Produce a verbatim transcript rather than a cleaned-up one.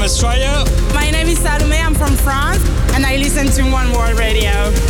Australia. My name is Salome, I'm from France, and I listen to One World Radio.